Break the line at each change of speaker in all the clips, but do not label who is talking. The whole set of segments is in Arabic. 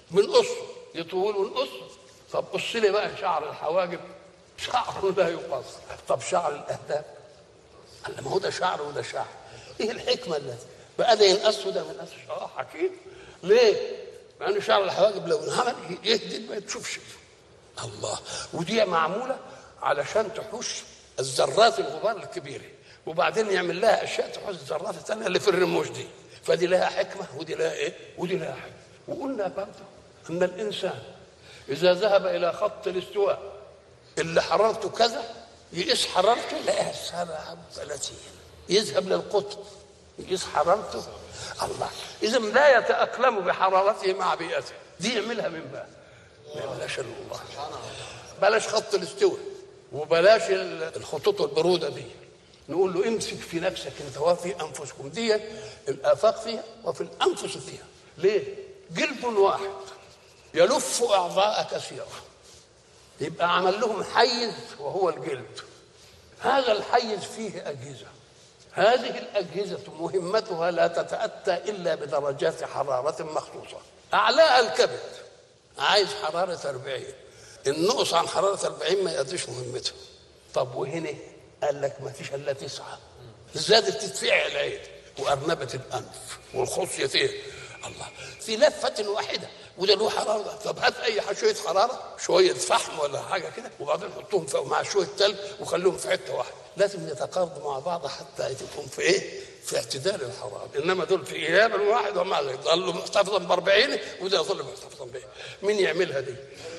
بنقصه، يطول ونقصه. طب قص لي بقى شعر الحواجب، شعر لا يقص. طب شعر الاهداب، قال ما هو ده شعر وده شعر، ايه الحكمه التي بقى ده ينقص وده ما ينقصش؟ حكيم. ليه؟ لان شعر الحواجب لو انعمل يهدد ما تشوفش. الله. ودي معموله علشان تحوش الذرات الغبار الكبيره، وبعدين يعمل لها اشياء تحوش الذرات الثانيه اللي في الرموش دي. فدي لها حكمه ودي لها ايه ودي لها حكمه. وقلنا برضه ان الانسان اذا ذهب الى خط الاستواء اللي حرارته كذا يقيس حرارته لقاها 37، يذهب للقطب يقيس حرارته. الله. اذا لا يتاقلم بحرارته مع بيئته، دي يعملها من بقى؟ ما يعملهاش الا الله. بلاش خط الاستواء وبلاش الخطوط البروده دي، نقول له امسك في نفسك انت وفي انفسكم. دي الافاق فيها وفي الانفس فيها. ليه؟ جلد واحد يلف اعضاء كثيره، يبقى عمل لهم حيز وهو الجلد. هذا الحيز فيه اجهزه، هذه الاجهزه مهمتها لا تتاتى الا بدرجات حراره مخصوصه. اعلاها الكبد عايز حراره 40، النقص عن حراره 40 ما يقضيش مهمته. طب وهنا قال لك ما فيش الا 9، زادت تدفع العين وارنبه الانف والخصيتين. الله. في لفه واحده وده له حراره. طب هات اي شويه حراره، شويه فحم ولا حاجه كده، وبعدين حطهم فوق مع شويه تلج وخليهم في حته واحده، لازم يتقاربوا مع بعض حتى يكون في ايه؟ في اعتدال الحراره. انما دول في اياب واحد ومع ذلك ظلوا محتفظا ب40 وده يظل محتفظا به. مين يعملها دي؟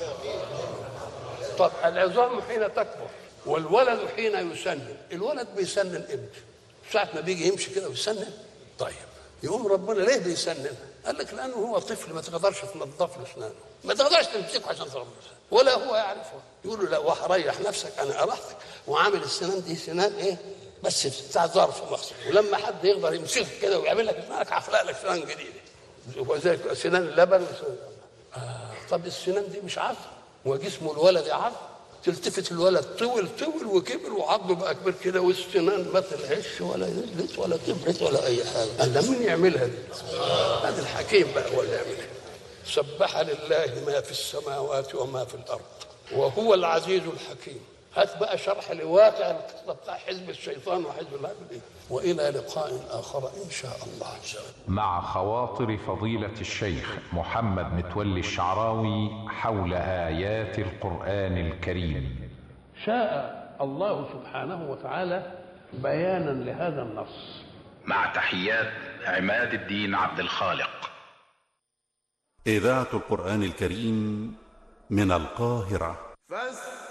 طب العظام حين تكبر والولد حين يسنن، الولد بيسنن امتى؟ ساعه ما بيجي يمشي كده ويسنن. طيب يقوم ربنا ليه بيسنن؟ قال لك لانه هو طفل ما تقدرش تنظف له اسنانه، ما تقدرش تمسكه عشان تنظف ولا هو يعرفه. يقول له لا وهريح نفسك انا ارحتك وعامل السنان دي سنان ايه بس بتاع ظرف مخصوص، ولما حد يقدر يمسكك كده ويعمل لك اسنانك هخلق لك سنان جديده وزي سنان اللبن وسنان. طب السنان دي مش عظم وجسم الولد عظم، تلتفت الولد طول وكبر وعظمه بقى كبير كده والسنان ما تلهش ولا نزلت ولا كبرت ولا اي حاجه. قال مين يعملها دي؟ هذا الحكيم بقى هو اللي يعملها. سبح لله ما في السماوات وما في الارض وهو العزيز الحكيم. هات بقى شرح لواقع القصه بتاع حزب الشيطان وحزب الله بالله. والى لقاء اخر ان شاء الله.
مع خواطر فضيلة الشيخ محمد متولي الشعراوي حول آيات القرآن الكريم.
شاء الله سبحانه وتعالى بيانا لهذا النص.
مع تحيات عماد الدين عبد الخالق.
إذاعة القرآن الكريم من القاهرة.